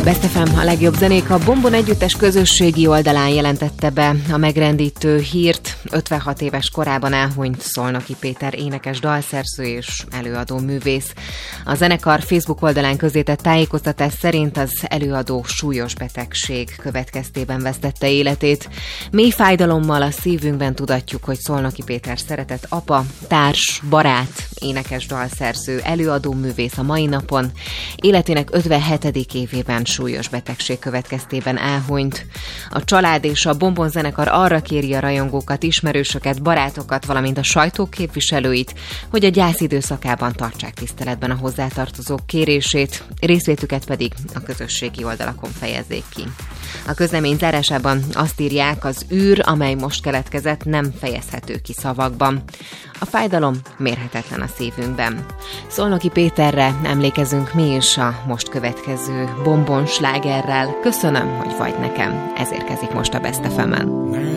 Best FM, a legjobb zenék. A Bombon együttes közösségi oldalán jelentette be a megrendítő hírt. 56 éves korában elhunyt Szolnoki Péter énekes, dalszerző és előadó művész. A zenekar Facebook oldalán közzétett tájékoztatás szerint az előadó súlyos betegség következtében vesztette életét. Mély fájdalommal a szívünkben tudatjuk, hogy Szolnoki Péter szeretett apa, társ, barát, énekes, dalszerző, előadó művész a mai napon életének 57. évében súlyos betegség következtében elhunyt. A család és a Bombon zenekar arra kéri a rajongókat, ismerősöket, barátokat, valamint a sajtó képviselőit, hogy a gyász időszakában tartsák tiszteletben a hozzátartozók kérését, részvétüket pedig a közösségi oldalakon fejezzék ki. A közlemény zárásában azt írják, az űr, amely most keletkezett, nem fejezhető ki szavakban. A fájdalom mérhetetlen a szívünkben. Szolnoki Péterre emlékezünk mi is a most következő Bombon slágerrel. Köszönöm, hogy vagy nekem. Ez érkezik most a Best FM-en.